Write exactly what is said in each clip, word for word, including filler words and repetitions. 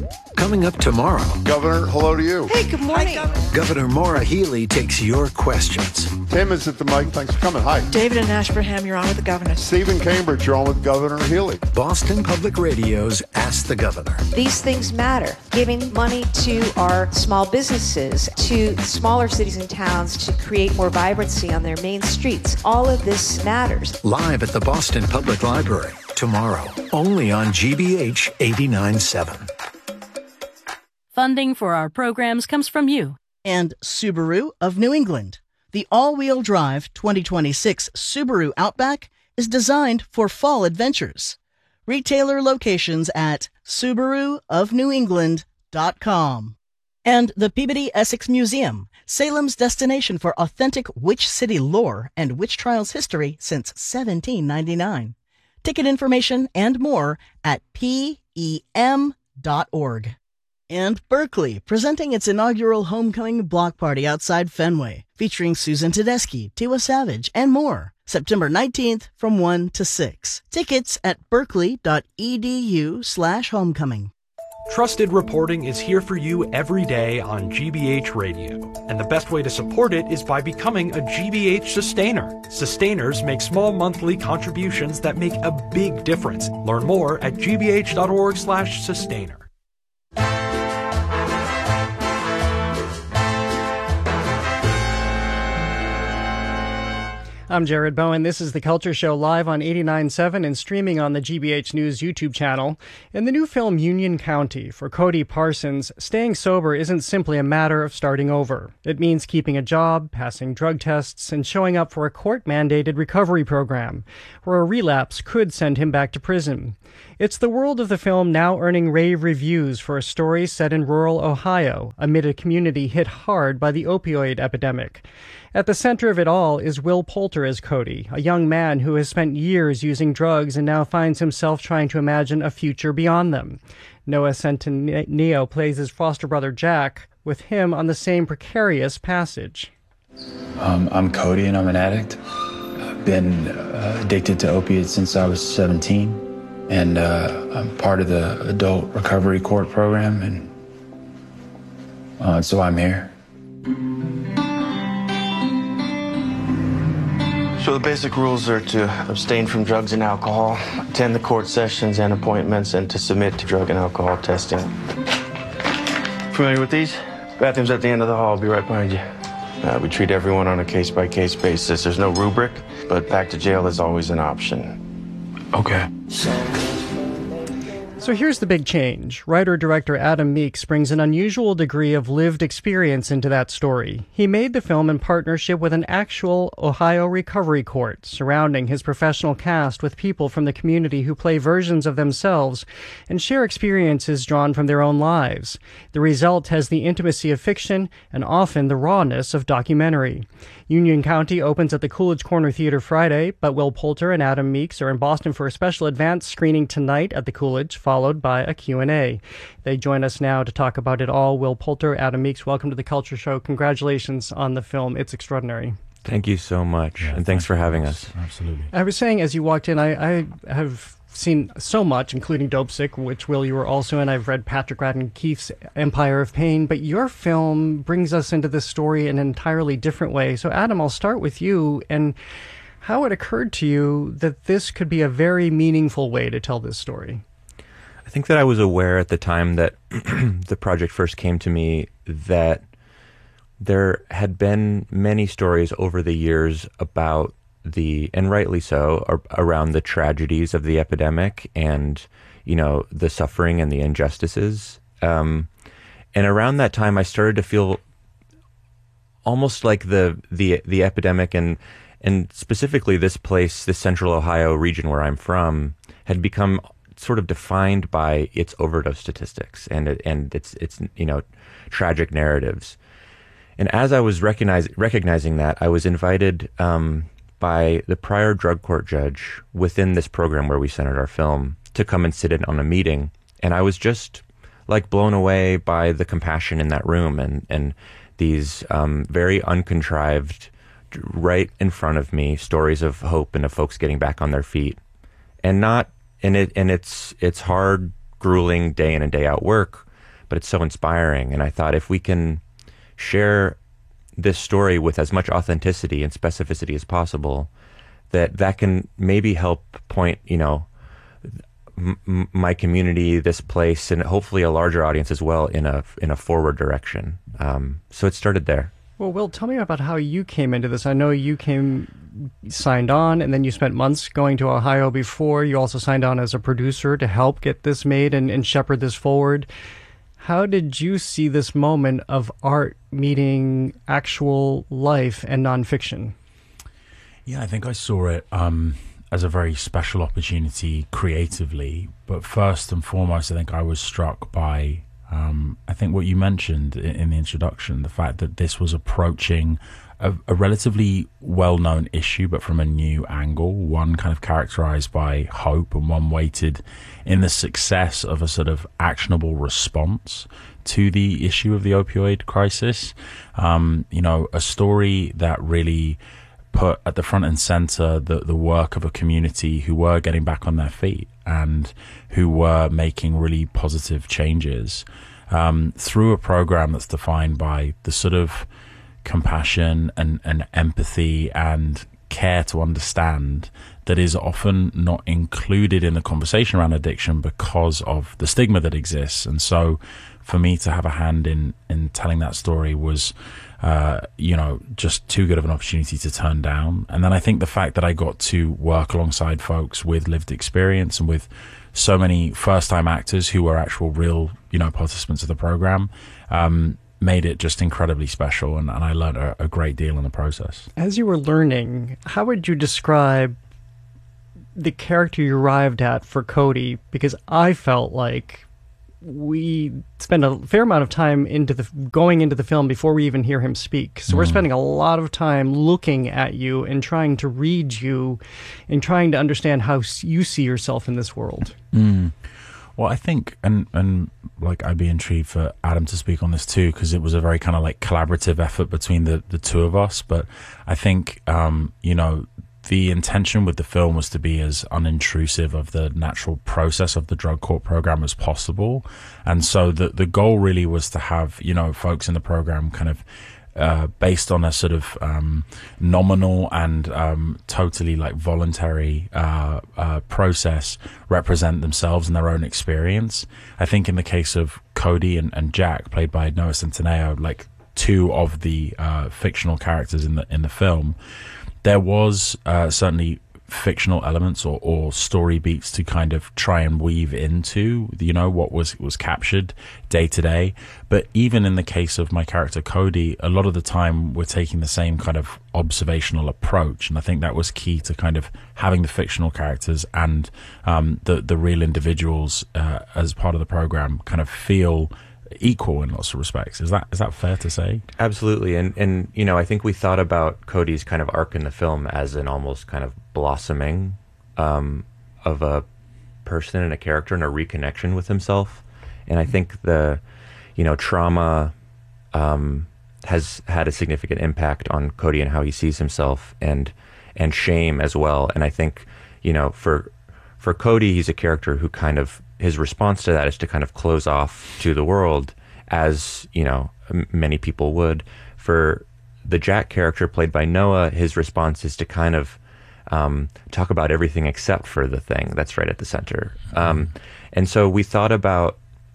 Coming up tomorrow. Governor, hello to you. Hey, good morning. Hi, Governor. Governor Maura Healey takes your questions. Tim is at the mic. Thanks for coming. Hi. David and Ashburnham, you're on with the governor. Stephen Cambridge, you're on with Governor Healey. Boston Public Radio's Ask the Governor. These things matter. Giving money to our small businesses, to smaller cities and towns to create more vibrancy on their main streets. All of this matters. Live at the Boston Public Library tomorrow, only on G B H eighty-nine point seven. Funding for our programs comes from you. And Subaru of New England. The all-wheel drive twenty twenty-six Subaru Outback is designed for fall adventures. Retailer locations at Subaru of New England dot com. And the Peabody Essex Museum, Salem's destination for authentic witch city lore and witch trials history since seventeen ninety-nine. Ticket information and more at P E M dot org. And Berkeley, presenting its inaugural homecoming block party outside Fenway, featuring Susan Tedeschi, Tiwa Savage, and more. September nineteenth from one to six. Tickets at berkeley.edu slash homecoming. Trusted reporting is here for you every day on G B H Radio, and the best way to support it is by becoming a G B H sustainer. Sustainers make small monthly contributions that make a big difference. Learn more at gbh.org slash sustainer. I'm Jared Bowen. This is The Culture Show, live on eighty-nine point seven and streaming on the G B H News YouTube channel. In the new film Union County, for Cody Parsons, staying sober isn't simply a matter of starting over. It means keeping a job, passing drug tests, and showing up for a court-mandated recovery program, where a relapse could send him back to prison. It's the world of the film now earning rave reviews for a story set in rural Ohio, amid a community hit hard by the opioid epidemic. At the center of it all is Will Poulter as Cody, a young man who has spent years using drugs and now finds himself trying to imagine a future beyond them. Noah Centineo plays his foster brother Jack, with him on the same precarious passage. Um, I'm Cody and I'm an addict. I've been uh, addicted to opiates since I was seventeen, and uh, I'm part of the adult recovery court program, and uh, so I'm here. So the basic rules are to abstain from drugs and alcohol, attend the court sessions and appointments, and to submit to drug and alcohol testing. Familiar with these? Bathroom's at the end of the hall. I'll be right behind you. Uh, we treat everyone on a case-by-case basis. There's no rubric, but back to jail is always an option. Okay. So here's the big change. Writer-director Adam Meeks brings an unusual degree of lived experience into that story. He made the film in partnership with an actual Ohio recovery court, surrounding his professional cast with people from the community who play versions of themselves and share experiences drawn from their own lives. The result has the intimacy of fiction and often the rawness of documentary. Union County opens at the Coolidge Corner Theater Friday, but Will Poulter and Adam Meeks are in Boston for a special advance screening tonight at the Coolidge, followed by a Q and A. They join us now to talk about it all. Will Poulter, Adam Meeks, welcome to the Culture Show. Congratulations on the film. It's extraordinary. Thank you so much, yeah, and thanks for having us. Absolutely. I was saying as you walked in, I, I have seen so much, including Dopesick, which, Will, you were also in. I've read Patrick Radden Keefe's Empire of Pain, but your film brings us into this story in an entirely different way. So, Adam, I'll start with you, and how it occurred to you that this could be a very meaningful way to tell this story. I think that I was aware at the time that the project first came to me that there had been many stories over the years about the, and rightly so, ar- around the tragedies of the epidemic and, you know, the suffering and the injustices. Um, and around that time, I started to feel almost like the the the epidemic and and specifically this place, this Central Ohio region where I'm from, had become sort of defined by its overdose statistics and it, and its its you know tragic narratives. And as I was recognize, recognizing that, I was invited um, by the prior drug court judge within this program where we centered our film to come and sit in on a meeting. And I was just like blown away by the compassion in that room and, and these um, very uncontrived, right in front of me, stories of hope and of folks getting back on their feet. And not, and it, and it's, it's hard, grueling day in and day out work, but it's so inspiring. And I thought if we can share this story with as much authenticity and specificity as possible, that that can maybe help point, you know, m- my community, this place, and hopefully a larger audience as well in a in a forward direction. Um, so it started there. Well, Will, tell me about how you came into this. I know you came, signed on, and then you spent months going to Ohio before. You also signed on as a producer to help get this made and, and shepherd this forward. How did you see this moment of art meeting actual life and nonfiction? Yeah, I think I saw it um, as a very special opportunity creatively. But first and foremost, I think I was struck by Um, I think what you mentioned in, in the introduction, the fact that this was approaching a, a relatively well-known issue, but from a new angle, one kind of characterized by hope and one weighted in the success of a sort of actionable response to the issue of the opioid crisis. Um, you know, a story that really put at the front and center the, the work of a community who were getting back on their feet and who were making really positive changes um, through a program that's defined by the sort of compassion and, and empathy and care to understand that is often not included in the conversation around addiction because of the stigma that exists. And so for me to have a hand in, in telling that story was Uh, you know, just too good of an opportunity to turn down. And then I think the fact that I got to work alongside folks with lived experience and with so many first-time actors who were actual real, you know, participants of the program, um, made it just incredibly special. And, and I learned a, a great deal in the process. As you were learning, how would you describe the character you arrived at for Cody? Because I felt like we spend a fair amount of time into the going into the film before we even hear him speak. So mm. we're spending a lot of time looking at you and trying to read you and trying to understand how you see yourself in this world. Mm. Well, I think, and and like I'd be intrigued for Adam to speak on this too, because it was a very kind of like collaborative effort between the, the two of us. But I think, um, you know, the intention with the film was to be as unintrusive of the natural process of the drug court program as possible. And so the the goal really was to have, you know, folks in the program kind of uh, based on a sort of um, nominal and um, totally like voluntary uh, uh, process represent themselves and their own experience. I think in the case of Cody and, and Jack, played by Noah Centineo, like two of the uh, fictional characters in the in the film, there was uh, certainly fictional elements or, or story beats to kind of try and weave into, you know, what was was captured day to day. But even in the case of my character Cody, a lot of the time we're taking the same kind of observational approach, and I think that was key to kind of having the fictional characters and um, the the real individuals uh, as part of the program kind of feel equal in lots of respects. Is that is that fair to say? Absolutely. And and you know, I think we thought about Cody's kind of arc in the film as an almost kind of blossoming um, of a person and a character and a reconnection with himself. And I think the, you know, trauma um, has had a significant impact on Cody and how he sees himself, and and shame as well. And I think, you know, for for Cody, he's a character who kind of, his response to that is to kind of close off to the world, as, you know, m- many people would. For the Jack character played by Noah, his response is to kind of um, talk about everything except for the thing that's right at the center. Um, and so we thought about,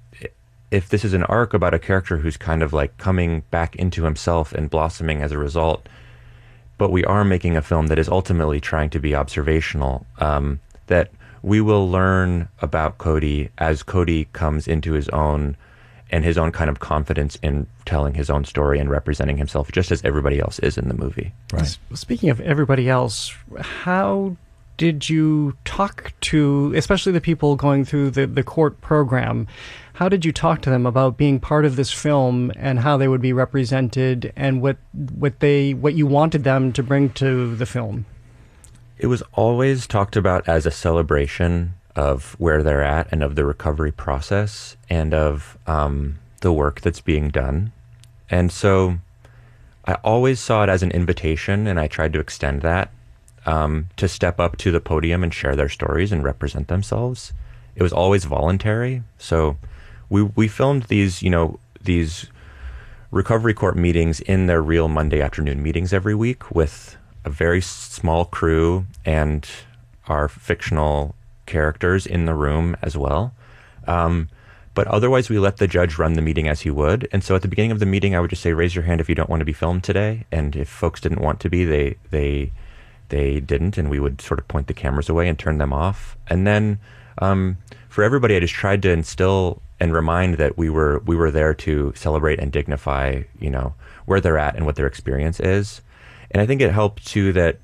if this is an arc about a character who's kind of like coming back into himself and blossoming as a result, but we are making a film that is ultimately trying to be observational, um, that we will learn about Cody as Cody comes into his own and his own kind of confidence in telling his own story and representing himself, just as everybody else is in the movie. Right. Speaking of everybody else, how did you talk to, especially the people going through the, the court program, how did you talk to them about being part of this film and how they would be represented and what what they what you wanted them to bring to the film? It was always talked about as a celebration of where they're at and of the recovery process and of um, the work that's being done. And so I always saw it as an invitation, and I tried to extend that um, to step up to the podium and share their stories and represent themselves. It was always voluntary. So we we filmed these, you know, these recovery court meetings in their real Monday afternoon meetings every week with a very small crew and our fictional characters in the room as well. Um, but otherwise, we let the judge run the meeting as he would. And so at the beginning of the meeting, I would just say, raise your hand if you don't want to be filmed today. And if folks didn't want to be, they they they didn't. And we would sort of point the cameras away and turn them off. And then um, for everybody, I just tried to instill and remind that we were we were there to celebrate and dignify, you know, where they're at and what their experience is. And I think it helped, too, that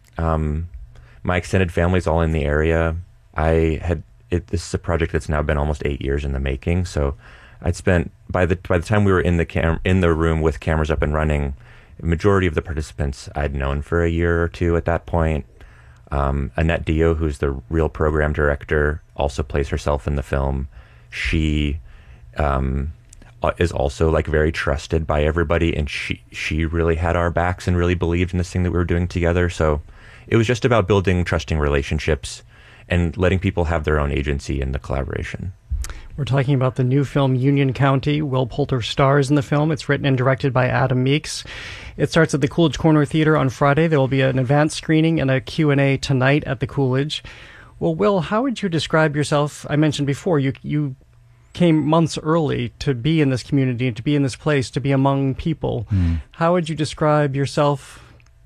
um, my extended family's all in the area. I had... It, this is a project that's now been almost eight years in the making. So I'd spent, by the by the time we were in the cam, in the room with cameras up and running, the majority of the participants I'd known for a year or two at that point. Um, Annette Dio, who's the real program director, also plays herself in the film. She um, is also like very trusted by everybody, and she, she really had our backs and really believed in this thing that we were doing together. So it was just about building trusting relationships and letting people have their own agency in the collaboration. We're talking about the new film Union County. Will Poulter stars in the film. It's written and directed by Adam Meeks. It starts at the Coolidge Corner Theater on Friday. There will be an advanced screening and a Q and A tonight at the Coolidge. Well, Will, how would you describe yourself? I mentioned before, you you came months early to be in this community, to be in this place, to be among people. Mm. How would you describe yourself,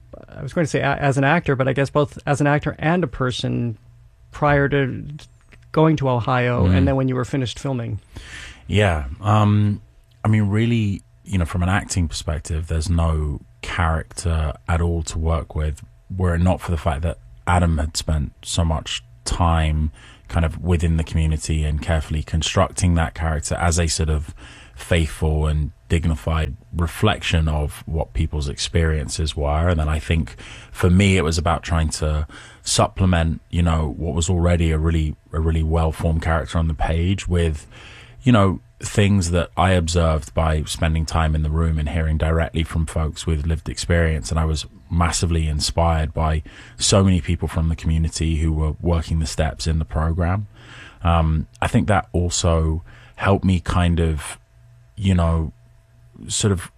I was going to say as an actor, but I guess both as an actor and a person prior to going to Ohio, mm. and then when you were finished filming? Yeah. Um, I mean, really, you know, from an acting perspective, there's no character at all to work with, were it not for the fact that Adam had spent so much time kind of within the community and carefully constructing that character as a sort of faithful and dignified reflection of what people's experiences were. And then I think for me, it was about trying to supplement, you know, what was already a really, a really well-formed character on the page with, you know, things that I observed by spending time in the room and hearing directly from folks with lived experience. And I was massively inspired by so many people from the community who were working the steps in the program. Um, I think that also helped me kind of, you know, sort of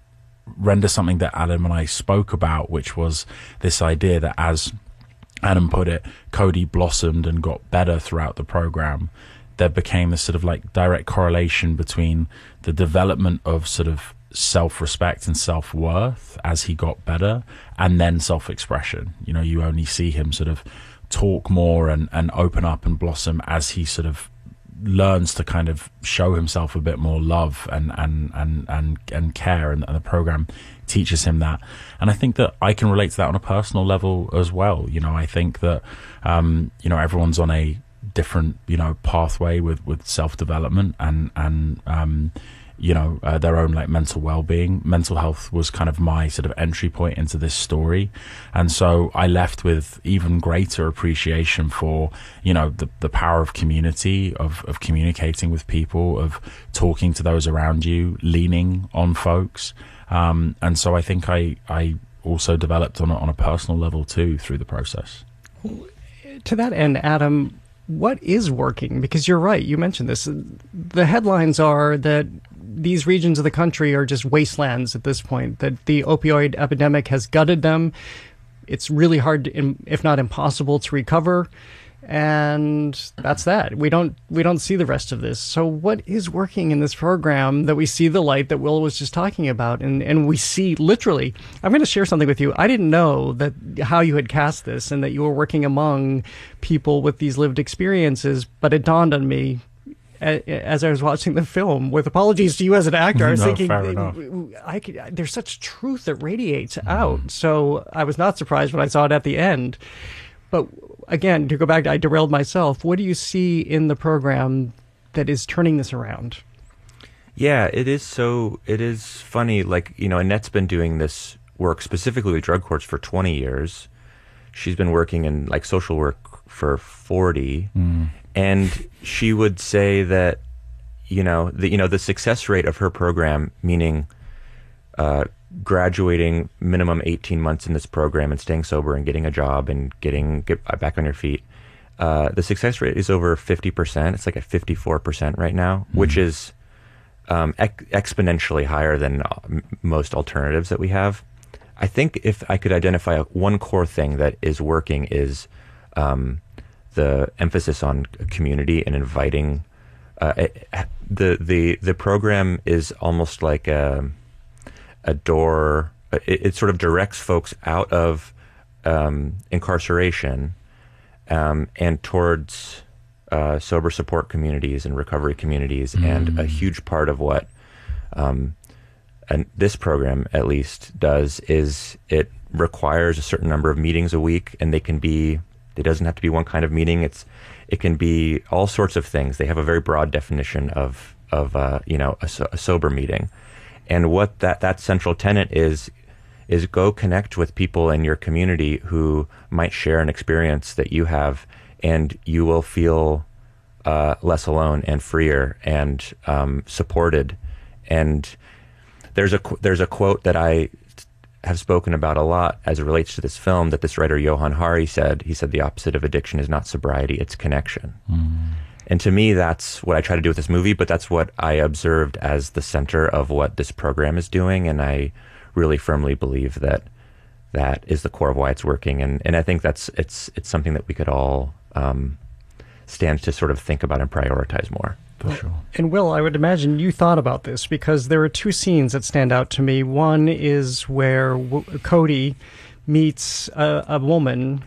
render something that Adam and I spoke about, which was this idea that, as Adam put it, Cody blossomed and got better throughout the program. There became this sort of like direct correlation between the development of sort of self-respect and self-worth as he got better, and then self-expression. You know, you only see him sort of talk more and, and open up and blossom as he sort of learns to kind of show himself a bit more love and and and and, and care, and, and the program teaches him that. And I think that I can relate to that on a personal level as well. You know, I think that um you know, everyone's on a different, you know, pathway with with self-development and and um you know, uh, their own like mental well-being. Mental health was kind of my sort of entry point into this story. And so I left with even greater appreciation for, you know, the, the power of community, of, of communicating with people, of talking to those around you, leaning on folks. Um, and so I think I, I also developed on a, on a personal level too through the process. To that end, Adam, what is working? Because you're right, you mentioned this. The headlines are that these regions of the country are just wastelands at this point, that the opioid epidemic has gutted them. It's really hard, to, if not impossible, to recover. And that's that. We don't we don't see the rest of this. So what is working in this program that we see the light that Will was just talking about? And, and we see literally, I'm going to share something with you. I didn't know that how you had cast this and that you were working among people with these lived experiences, but it dawned on me as I was watching the film, with apologies to you as an actor, I was no, thinking, I could, there's such truth that radiates mm. out. So I was not surprised when I saw it at the end. But again, to go back, I derailed myself. What do you see in the program that is turning this around? Yeah, it is so, it is funny. Like, you know, Annette's been doing this work specifically with drug courts for twenty years. She's been working in like social work for forty. Mm. And she would say that, you know, the, you know, the success rate of her program, meaning uh, graduating minimum eighteen months in this program and staying sober and getting a job and getting get back on your feet, uh, the success rate is over fifty percent. It's like at fifty-four percent right now, mm-hmm. which is um, ex- exponentially higher than uh, m- most alternatives that we have. I think if I could identify one core thing that is working is um, the emphasis on community and inviting. Uh, it, the the the program is almost like a a door. It, it sort of directs folks out of um, incarceration um, and towards uh, sober support communities and recovery communities. Mm. And a huge part of what um, and this program, at least, does is it requires a certain number of meetings a week, and they can be. It doesn't have to be one kind of meeting. It's it can be all sorts of things. They have a very broad definition of of uh, you know a, a sober meeting, and what that that central tenet is is go connect with people in your community who might share an experience that you have, and you will feel uh, less alone and freer and um, supported. And there's a there's a quote that I have spoken about a lot as it relates to this film that this writer Johan Hari said. He said the opposite of addiction is not sobriety, it's connection. Mm. And to me, that's what I try to do with this movie, but that's what I observed as the center of what this program is doing, and I really firmly believe that that is the core of why it's working. And, and I think that's it's it's something that we could all um, stand to sort of think about and prioritize more. For sure. And Will, I would imagine you thought about this, because there are two scenes that stand out to me. One is where w- Cody meets a, a woman,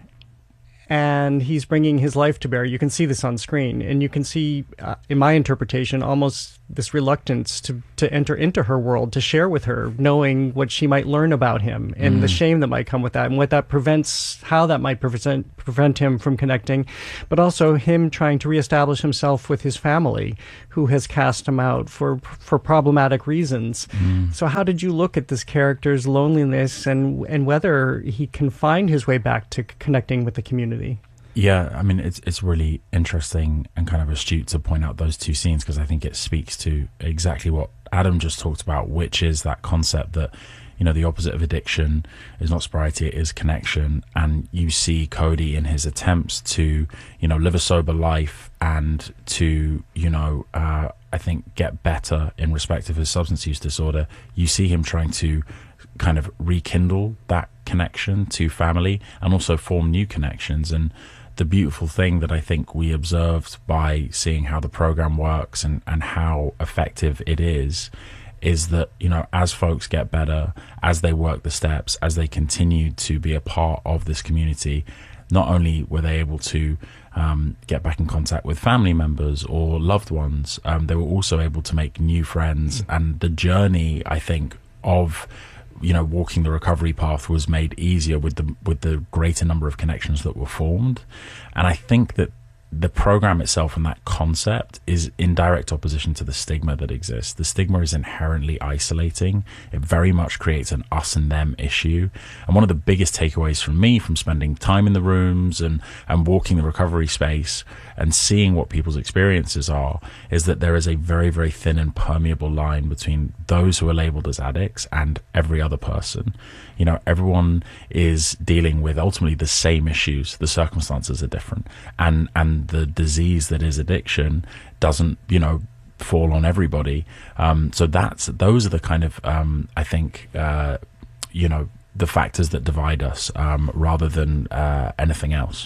and he's bringing his life to bear. You can see this on screen, and you can see, uh, in my interpretation, almost this reluctance to, to enter into her world, to share with her, knowing what she might learn about him, and mm. the shame that might come with that, and what that prevents, how that might prevent, prevent him from connecting, but also him trying to reestablish himself with his family, who has cast him out for for problematic reasons. Mm. So how did you look at this character's loneliness, and and whether he can find his way back to connecting with the community? Yeah, I mean, it's it's really interesting and kind of astute to point out those two scenes, because I think it speaks to exactly what Adam just talked about, which is that concept that, you know, the opposite of addiction is not sobriety, it is connection. And you see Cody in his attempts to, you know, live a sober life and to, you know, uh, I think get better in respect of his substance use disorder. You see him trying to kind of rekindle that connection to family and also form new connections. And the beautiful thing that I think we observed by seeing how the program works and, and how effective it is, is that, you know, as folks get better, as they work the steps, as they continue to be a part of this community, not only were they able to um, get back in contact with family members or loved ones, um, they were also able to make new friends. And the journey, I think, of, you know, walking the recovery path was made easier with the with the greater number of connections that were formed. And I think that the program itself and that concept is in direct opposition to the stigma that exists. The stigma is inherently isolating. It very much creates an us and them issue. And one of the biggest takeaways from me from spending time in the rooms and, and walking the recovery space and seeing what people's experiences are is that there is a very, very thin and permeable line between those who are labeled as addicts and every other person. You know, everyone is dealing with ultimately the same issues. The circumstances are different. And, and the disease that is addiction doesn't, you know, fall on everybody. Um, so that's, those are the kind of, um, I think, uh, you know, the factors that divide us, um, rather than, uh, anything else.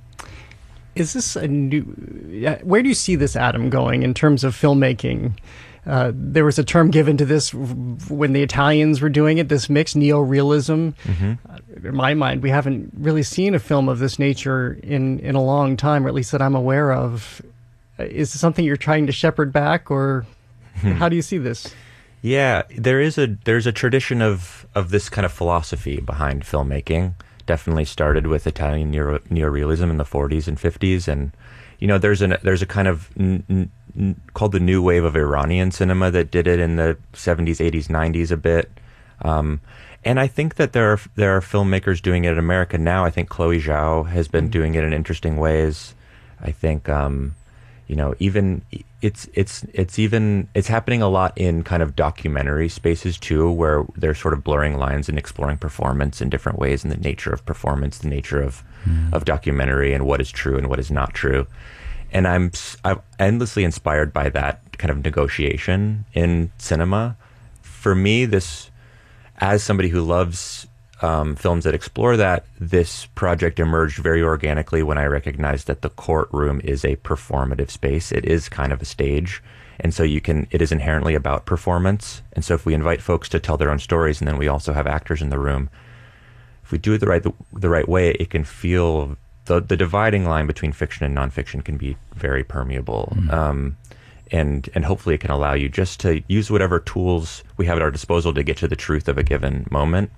Is this a new, where do you see this, Adam, going in terms of filmmaking? Uh, there was a term given to this when the Italians were doing it, this mixed neo-realism. Mm-hmm. Uh, in my mind, we haven't really seen a film of this nature in, in a long time, or at least that I'm aware of. Is this something you're trying to shepherd back, or how do you see this? Yeah, there is a there's a tradition of, of this kind of philosophy behind filmmaking. Definitely started with Italian neo, neorealism in the forties and fifties, and you know, there's an there's a kind of n- n- n- called the new wave of Iranian cinema that did it in the seventies, eighties, nineties a bit. Um, and I think that there are there are filmmakers doing it in America now. I think Chloe Zhao has been mm-hmm. doing it in interesting ways. I think um, you know, even it's it's it's even it's happening a lot in kind of documentary spaces too, where they're sort of blurring lines and exploring performance in different ways, and the nature of performance, the nature of mm. of documentary, and what is true and what is not true. And I'm I'm endlessly inspired by that kind of negotiation in cinema. For me, this, as somebody who loves um, films that explore that, this project emerged very organically when I recognized that the courtroom is a performative space. It is kind of a stage. And so you can, it is inherently about performance. And so if we invite folks to tell their own stories, and then we also have actors in the room, if we do it the right, the, the right way, it can feel, the, the dividing line between fiction and nonfiction can be very permeable. Mm. Um, and, and hopefully it can allow you just to use whatever tools we have at our disposal to get to the truth of a given moment.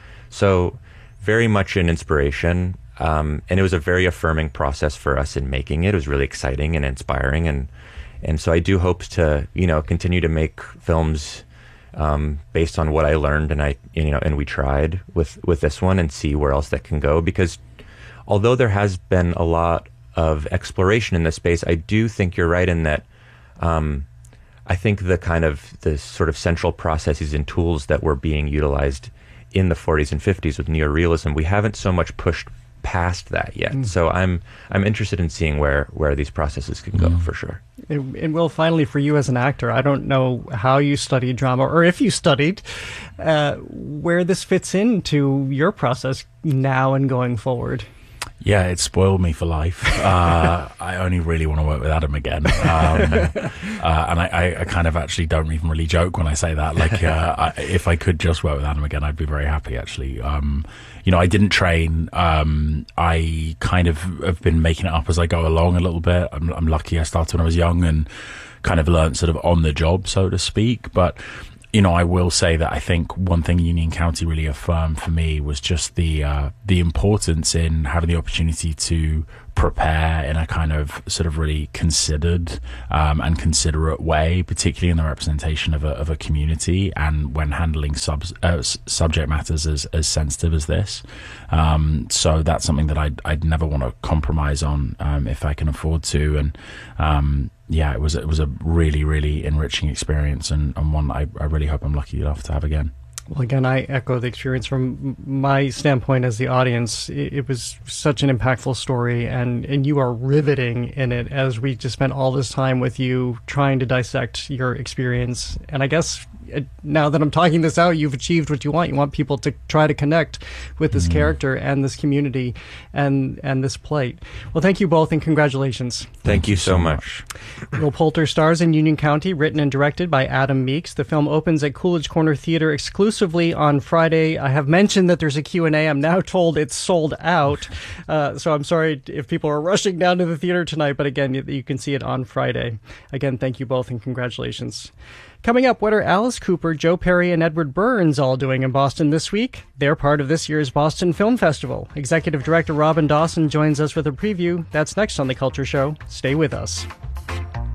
So very much an inspiration. Um, and it was a very affirming process for us in making it. It was really exciting and inspiring. And, and so I do hope to, you know, continue to make films, um, based on what I learned and I, you know, and we tried with, with this one, and see where else that can go. Because although there has been a lot of exploration in this space, I do think you're right in that, um, I think the kind of the sort of central processes and tools that were being utilized in the forties and fifties with neorealism, we haven't so much pushed past that yet. Mm. So I'm I'm interested in seeing where where these processes can go, mm. for sure. And, and Will, finally, for you as an actor, I don't know how you studied drama, or if you studied, uh, where this fits into your process now and going forward. Yeah, it spoiled me for life. Uh, I only really want to work with Adam again. Um, uh, and I, I kind of actually don't even really joke when I say that. Like, uh, I, if I could just work with Adam again, I'd be very happy, actually. Um, you know, I didn't train. Um, I kind of have been making it up as I go along a little bit. I'm, I'm lucky I started when I was young and kind of learned sort of on the job, so to speak. But you know, I will say that I think one thing Union County really affirmed for me was just the uh, the importance in having the opportunity to prepare in a kind of sort of really considered um, and considerate way, particularly in the representation of a, of a community, and when handling sub, uh, subject matters as, as sensitive as this. Um, so that's something that I'd, I'd never want to compromise on um, if I can afford to. And um, yeah, it was it was a really, really enriching experience, and, and one I, I really hope I'm lucky enough to have again. Well, again, I echo the experience from my standpoint as the audience. It, it was such an impactful story, and, and you are riveting in it as we just spent all this time with you trying to dissect your experience. And I guess now that I'm talking this out, you've achieved what you want. You want people to try to connect with this mm. character and this community and and this plight. Well, thank you both, and congratulations. Thank, thank you so much. Will Poulter stars in Union County, written and directed by Adam Meeks. The film opens at Coolidge Corner Theater exclusively on Friday. I have mentioned that there's a Q and A. I'm now told it's sold out. Uh, so I'm sorry if people are rushing down to the theater tonight, but again, you, you can see it on Friday. Again, thank you both, and congratulations. Coming up, what are Alice Cooper, Joe Perry, and Edward Burns all doing in Boston this week? They're part of this year's Boston Film Festival. Executive Director Robin Dawson joins us with a preview. That's next on The Culture Show. Stay with us.